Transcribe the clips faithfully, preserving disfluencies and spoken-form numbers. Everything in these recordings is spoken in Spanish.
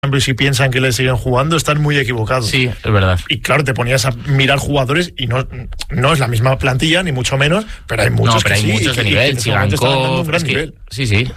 si piensan que le siguen jugando, están muy equivocados. Sí, es verdad. Y claro, te ponías a mirar jugadores y no, no es la misma plantilla, ni mucho menos, pero hay muchos no, pero que hay sí, muchos de y, nivel, Chigankov, es que, sí, sí.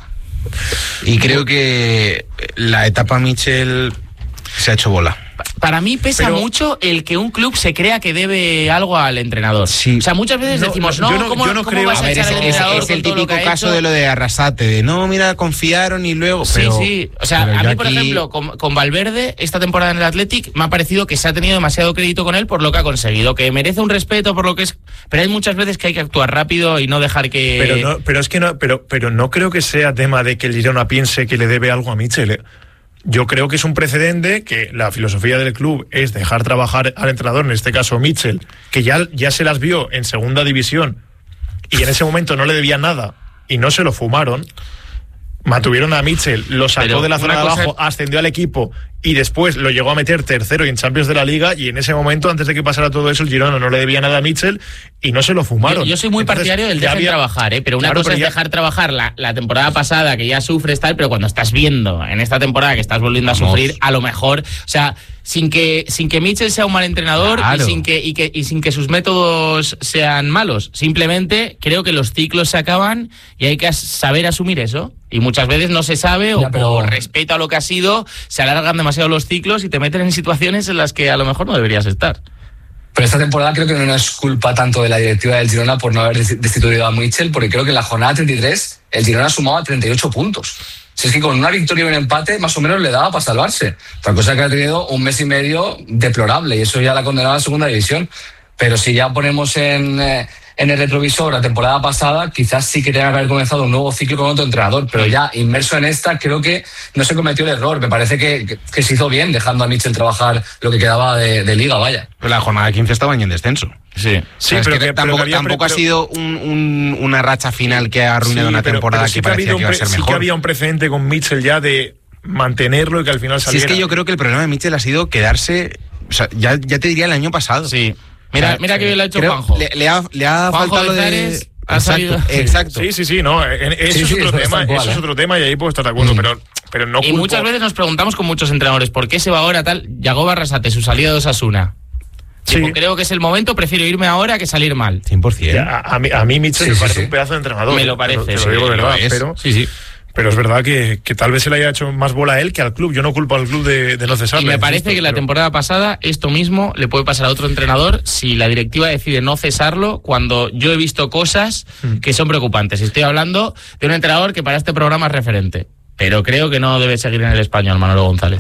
Y creo que la etapa Mitchell se ha hecho bola. Para mí pesa pero, mucho el que un club se crea que debe algo al entrenador. Sí. O sea, muchas veces no, decimos, no, no, yo no, ¿cómo, yo no ¿cómo creo, vas a, a ver, echar es, al es, entrenador es el con todo lo típico que ha caso hecho? de lo de Arrasate, de no, mira, confiaron y luego... Sí, pero, sí. O sea, a mí, por aquí... ejemplo, con, con Valverde, esta temporada en el Athletic, me ha parecido que se ha tenido demasiado crédito con él por lo que ha conseguido, que merece un respeto por lo que es... Pero hay muchas veces que hay que actuar rápido y no dejar que... Pero, no, pero es que no, pero, pero no creo que sea tema de que el Girona piense que le debe algo a Mitchell, ¿eh? Yo creo que es un precedente, que la filosofía del club es dejar trabajar al entrenador, en este caso Mitchell, que ya, ya se las vio en segunda división y en ese momento no le debía nada y no se lo fumaron. Mantuvieron a Mitchell, lo sacó Pero de la zona de cosa... abajo, ascendió al equipo y después lo llegó a meter tercero y en Champions de la Liga, y en ese momento, antes de que pasara todo eso, el Girona no le debía nada a Mitchell y no se lo fumaron. Yo, yo soy muy Entonces, partidario del dejar había... trabajar, ¿eh? Pero una claro, cosa pero es ya... dejar trabajar la, la temporada pasada, que ya sufres tal, pero cuando estás viendo en esta temporada que estás volviendo a Vamos. sufrir, a lo mejor, o sea, sin que sin que Mitchell sea un mal entrenador claro. y sin que y que y sin que sus métodos sean malos, simplemente creo que los ciclos se acaban y hay que saber asumir eso. Y muchas veces no se sabe ya, o pero... por respeto a lo que ha sido, se alargan demasiado los ciclos y te meten en situaciones en las que a lo mejor no deberías estar. Pero esta temporada creo que no es culpa tanto de la directiva del Girona por no haber destituido a Mitchell, porque creo que en la jornada treinta y tres el Girona sumaba treinta y ocho puntos. Si es que con una victoria y un empate más o menos le daba para salvarse. Otra cosa es que ha tenido un mes y medio deplorable y eso ya la ha condenado a la segunda división. Pero si ya ponemos en... Eh, en el retrovisor la temporada pasada, quizás sí que tenga que haber comenzado un nuevo ciclo con otro entrenador, pero ya inmerso en esta, creo que no se cometió el error. Me parece que, que, que se hizo bien dejando a Mitchell trabajar lo que quedaba de, de liga, vaya. Pero la jornada quince estaba en descenso. Sí, sí, pero que, que tampoco, pero, tampoco pero, ha sido un, un, una racha final que ha arruinado sí, una temporada pero, pero sí que, que parecía que iba a ser sí mejor. Sí que había un precedente con Mitchell ya de mantenerlo y que al final saliera. Sí, es que yo creo que el problema de Mitchell ha sido quedarse, o sea, ya, ya te diría el año pasado. Sí. Mira, o sea, mira que bien lo ha hecho creo, Juanjo. Le, le ha, le ha Juanjo faltado de de... Ha exacto, exacto. Sí, sí, sí, no. Eso sí, es sí, otro eso tema, cual, eso ¿eh? es otro tema y ahí puedo estar de acuerdo, mm. pero, pero no Y culpo. muchas veces nos preguntamos con muchos entrenadores, ¿por qué se va ahora tal? Yagoba Arrasate, su salida de Osasuna. Sí. Tipo, creo que es el momento, prefiero irme ahora que salir mal. cien por ciento. Ya, a, mí, a mí Mitchell sí, me sí, parece sí. un pedazo de entrenador. Me lo parece. Te lo, te sí, lo digo de verdad, es. pero... Sí, sí. Pero es verdad que, que tal vez se le haya hecho más bola a él que al club. Yo no culpo al club de, de no cesarle. Y me parece insisto, que la pero... temporada pasada esto mismo le puede pasar a otro entrenador si la directiva decide no cesarlo, cuando yo he visto cosas mm. que son preocupantes. Estoy hablando de un entrenador que para este programa es referente, pero creo que no debe seguir en el Español, Manolo González.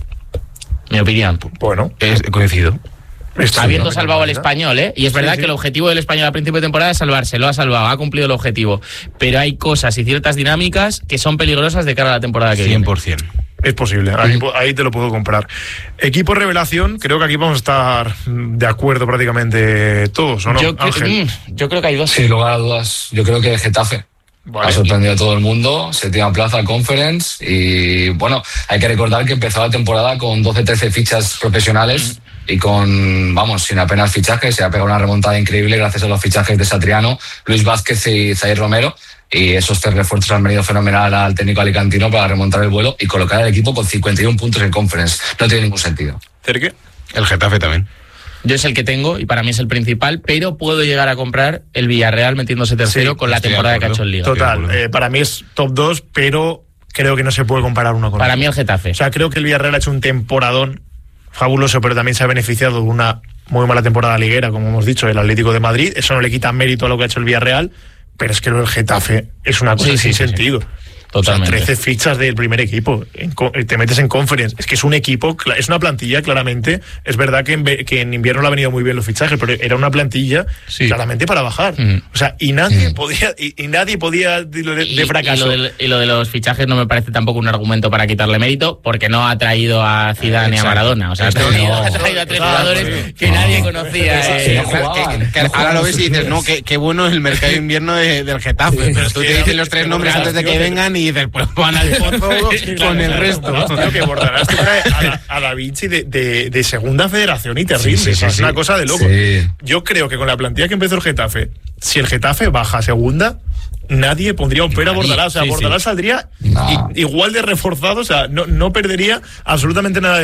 Mi opinión. Bueno, es coincido. Está habiendo bien, salvado al Español, ¿eh? Y es verdad sí, sí. que el objetivo del Español a principio de temporada es salvarse, lo ha salvado, ha cumplido el objetivo. Pero hay cosas y ciertas dinámicas que son peligrosas de cara a la temporada que cien por ciento. viene. Es posible, ahí, ahí te lo puedo comprar. Equipo revelación, creo que aquí vamos a estar de acuerdo prácticamente todos, ¿o no, yo, Ángel? Mmm, yo creo que hay dos. Sin lugar a dudas, yo creo que Getafe. Vale. Ha sorprendido a todo el mundo, séptima plaza Conference y bueno, hay que recordar que empezó la temporada con doce trece fichas profesionales mm. y con, vamos, sin apenas fichajes. Se ha pegado una remontada increíble gracias a los fichajes de Satriano, Luis Vázquez y Zaire Romero, y esos tres refuerzos han venido fenomenal al técnico alicantino para remontar el vuelo y colocar al equipo con cincuenta y uno puntos en Conference. No tiene ningún sentido. ¿Cerque? El Getafe también. Yo es el que tengo y para mí es el principal, pero puedo llegar a comprar el Villarreal metiéndose tercero sí, con la temporada que ha hecho el Liga. Total, eh, para mí es top dos, pero creo que no se puede comparar uno con Para otro. mí el Getafe. O sea, creo que el Villarreal ha hecho un temporadón fabuloso, pero también se ha beneficiado de una muy mala temporada liguera, como hemos dicho, el Atlético de Madrid. Eso no le quita mérito a lo que ha hecho el Villarreal, pero es que lo del Getafe es una cosa sí, sin sí, sentido. Sí. Totalmente. O sea, trece fichas del primer equipo, en, te metes en Conference. Es que es un equipo, es una plantilla claramente. Es verdad que en, que en invierno le han venido muy bien los fichajes, pero era una plantilla sí. claramente para bajar. Mm. O sea, y nadie mm. podía y, y nadie podía de, de y, fracaso. Y lo, de, y lo de los fichajes no me parece tampoco un argumento para quitarle mérito, porque no ha traído a Zidane ni a Maradona. O sea, ha traído, ha traído a tres jugadores que no. nadie conocía. Eh, no que, que, que ahora lo ves y dices, no, qué, qué bueno es el mercado de invierno de, del Getafe. Pero tú te dices los tres nombres antes de que vengan y dices, pues van a con el resto. Creo que Bordalás trae a, la, a Da Vinci de, de, de segunda federación y terrible. Sí, sí, sí, es una sí. cosa de loco. Sí. Yo creo que con la plantilla que empezó el Getafe, si el Getafe baja a segunda, nadie pondría un pero a Bordalás. O sea, sí, Bordalás sí. saldría no. igual de reforzado, o sea, no, no perdería absolutamente nada de